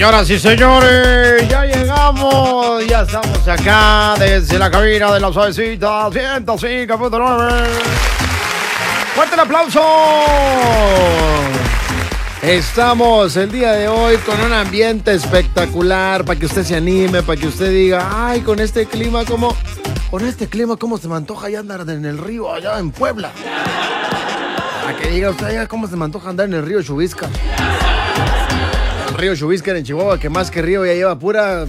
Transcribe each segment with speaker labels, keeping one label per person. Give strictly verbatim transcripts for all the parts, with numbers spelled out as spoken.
Speaker 1: Señoras y señores, ya llegamos, ya estamos acá desde la cabina de la Suavecita ciento cinco punto nueve. ¡Fuerte el aplauso! Estamos el día de hoy con un ambiente espectacular para que usted se anime, para que usted diga, ay, con este clima, ¿cómo, con este clima, cómo se me antoja ya andar en el río allá en Puebla? Para que diga usted, ya cómo se me antoja andar en el río Chubisca. El río Chubisca en Chihuahua, que más que río ya lleva pura...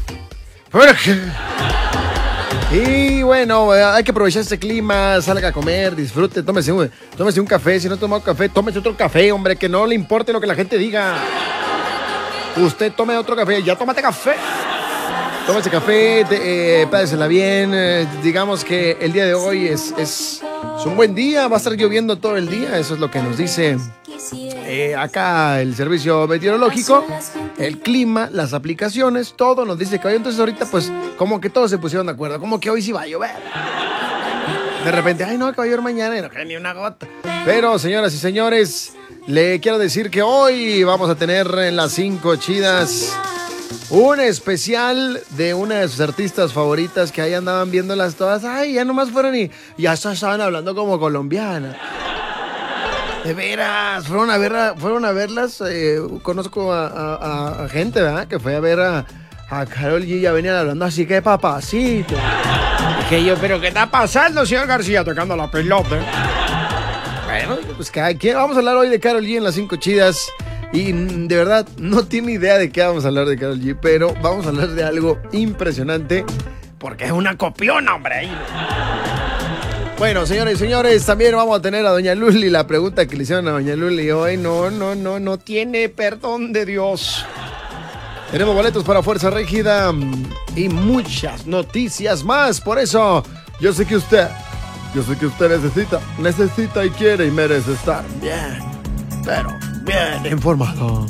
Speaker 1: Y bueno, hay que aprovechar este clima, salga a comer, disfrute, tómese un, tómese un café. Si no toma café, tómese otro café, hombre, que no le importe lo que la gente diga. Usted tome otro café, ya tómate café. Tómese café, eh, pásela bien. Eh, digamos que el día de hoy es, es, es un buen día, va a estar lloviendo todo el día, eso es lo que nos dice eh, acá el servicio meteorológico. El clima, las aplicaciones, todo nos dice que hoy. Entonces ahorita pues como que todos se pusieron de acuerdo, como que hoy sí va a llover. De repente, ay no, que va a llover mañana y no cae ni una gota. Pero señoras y señores, le quiero decir que hoy vamos a tener en las cinco chidas un especial de una de sus artistas favoritas que ahí andaban viéndolas todas. Ay, ya nomás fueron y ya estaban hablando como colombiana. De veras, fueron a, ver a, fueron a verlas. Eh, conozco a, a, a gente, ¿verdad? Que fue a ver a, a Karol G y ya venían hablando así que papacito. Dije yo, ¿pero qué está pasando, señor García? Tocando la pelota. Bueno, pues cada quien. Vamos a hablar hoy de Karol G en las cinco chidas. Y de verdad, no tiene idea de qué vamos a hablar de Karol G, pero vamos a hablar de algo impresionante. Porque es una copiona, hombre. Bueno, señores y señores, también vamos a tener a doña Luli. La pregunta que le hicieron a doña Luli hoy, no, no, no, no tiene perdón de Dios. Tenemos boletos para Fuerza Régida y muchas noticias más. Por eso, yo sé que usted, yo sé que usted necesita, necesita y quiere y merece estar bien, pero bien informado.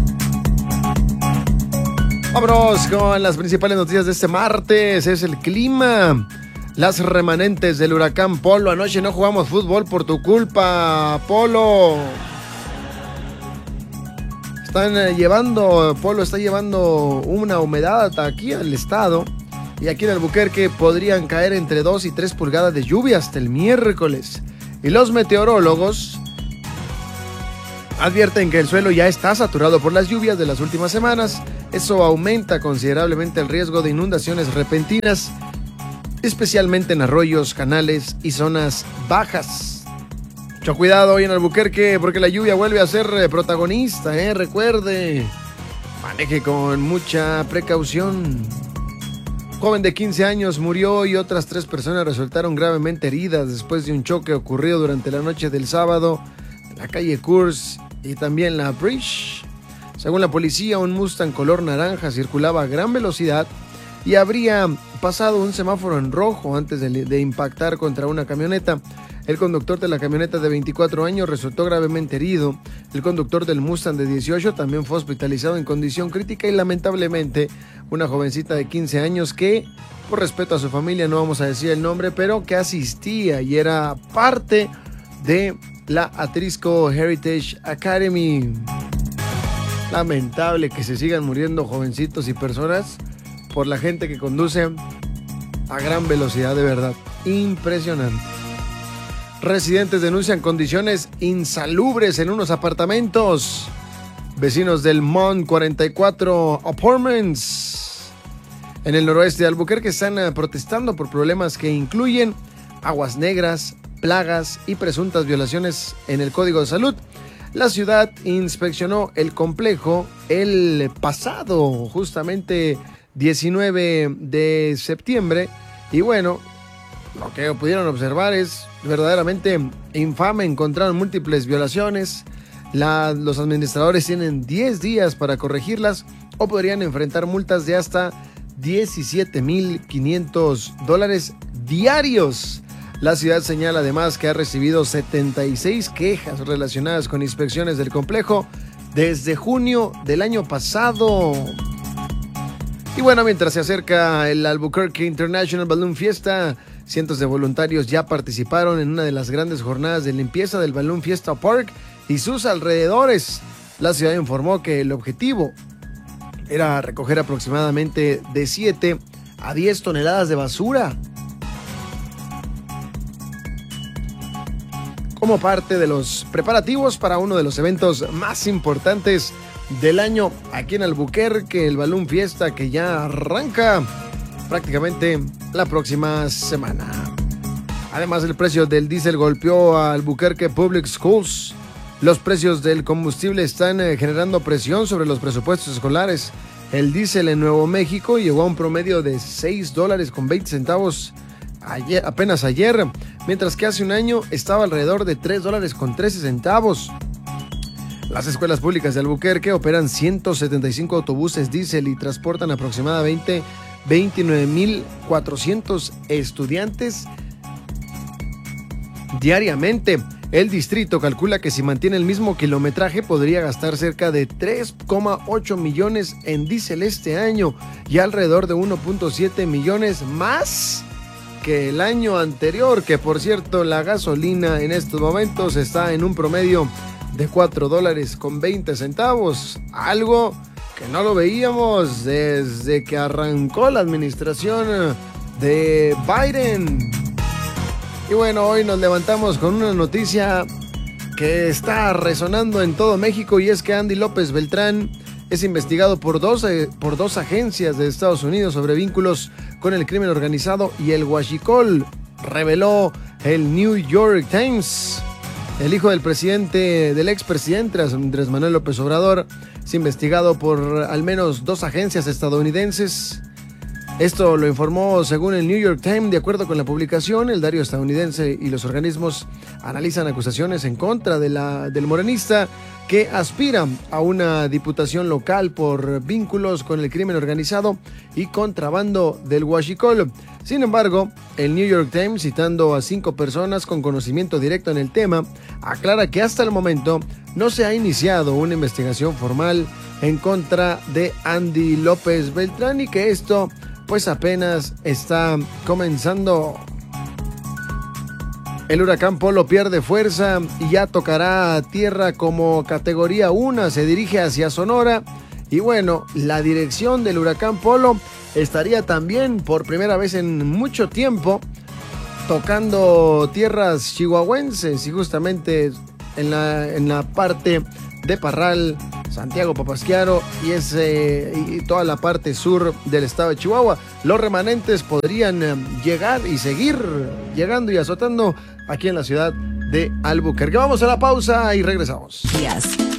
Speaker 1: Vámonos con las principales noticias de este martes. Es el clima. Las remanentes del huracán Polo. Anoche no jugamos fútbol por tu culpa, Polo. Están eh, llevando, Polo está llevando una humedad hasta aquí al estado. Y aquí en Albuquerque podrían caer entre dos y tres pulgadas de lluvia hasta el miércoles. Y los meteorólogos advierten que el suelo ya está saturado por las lluvias de las últimas semanas. Eso aumenta considerablemente el riesgo de inundaciones repentinas, especialmente en arroyos, canales y zonas bajas. Mucho cuidado hoy en Albuquerque porque la lluvia vuelve a ser protagonista, ¿eh? Recuerde, maneje con mucha precaución. Joven de quince años murió y otras tres personas resultaron gravemente heridas después de un choque ocurrido durante la noche del sábado en la calle Coors y también la Bridge. Según la policía, un Mustang color naranja circulaba a gran velocidad y habría pasado un semáforo en rojo antes de, de impactar contra una camioneta. El conductor de la camioneta de veinticuatro años resultó gravemente herido. El conductor del Mustang de dieciocho también fue hospitalizado en condición crítica y lamentablemente una jovencita de quince años que, por respeto a su familia, no vamos a decir el nombre, pero que asistía y era parte de la Atrisco Heritage Academy. Lamentable que se sigan muriendo jovencitos y personas por la gente que conduce a gran velocidad, de verdad. Impresionante. Residentes denuncian condiciones insalubres en unos apartamentos. Vecinos del Mont cuarenta y cuatro Apartments en el noroeste de Albuquerque están protestando por problemas que incluyen aguas negras, plagas y presuntas violaciones en el Código de Salud. La ciudad inspeccionó el complejo el pasado, justamente diecinueve de septiembre, y bueno, lo que pudieron observar es verdaderamente infame. Encontraron múltiples violaciones. La, los administradores tienen diez días para corregirlas o podrían enfrentar multas de hasta diecisiete mil quinientos dólares diarios. La ciudad señala además que ha recibido setenta y seis quejas relacionadas con inspecciones del complejo desde junio del año pasado. Y bueno, mientras se acerca el Albuquerque International Balloon Fiesta, cientos de voluntarios ya participaron en una de las grandes jornadas de limpieza del Balloon Fiesta Park y sus alrededores. La ciudad informó que el objetivo era recoger aproximadamente de siete a diez toneladas de basura como parte de los preparativos para uno de los eventos más importantes del año aquí en Albuquerque, el Balloon Fiesta, que ya arranca prácticamente la próxima semana. Además, el precio del diésel golpeó a Albuquerque Public Schools. Los precios del combustible están generando presión sobre los presupuestos escolares. El diésel en Nuevo México llegó a un promedio de seis dólares con veinte centavos ayer, apenas ayer, mientras que hace un año estaba alrededor de tres dólares con trece centavos. Las escuelas públicas de Albuquerque operan ciento setenta y cinco autobuses diésel y transportan aproximadamente veintinueve mil cuatrocientos estudiantes diariamente. El distrito calcula que si mantiene el mismo kilometraje podría gastar cerca de tres coma ocho millones en diésel este año y alrededor de uno punto siete millones más que el año anterior, que por cierto la gasolina en estos momentos está en un promedio de cuatro dólares con veinte centavos, algo que no lo veíamos desde que arrancó la administración de Biden. Y bueno, hoy nos levantamos con una noticia que está resonando en todo México, y es que Andy López Beltrán es investigado por dos, eh, por dos agencias de Estados Unidos sobre vínculos con el crimen organizado y el huachicol, reveló el New York Times. El hijo del presidente, del expresidente Andrés Manuel López Obrador, es investigado por al menos dos agencias estadounidenses. Esto lo informó según el New York Times. De acuerdo con la publicación, el diario estadounidense y los organismos analizan acusaciones en contra de la, del morenista, que aspira a una diputación local por vínculos con el crimen organizado y contrabando del huachicol. Sin embargo, el New York Times, citando a cinco personas con conocimiento directo en el tema, aclara que hasta el momento no se ha iniciado una investigación formal en contra de Andy López Beltrán y que esto pues apenas está comenzando. El huracán Polo pierde fuerza y ya tocará tierra como categoría uno, se dirige hacia Sonora. Y bueno, la dirección del huracán Polo estaría también por primera vez en mucho tiempo tocando tierras chihuahuenses, y justamente en la, en la parte de Parral, Santiago Papasquiaro y, ese, y toda la parte sur del estado de Chihuahua. Los remanentes podrían llegar y seguir llegando y azotando aquí en la ciudad de Albuquerque. Vamos a la pausa y regresamos.
Speaker 2: Yes.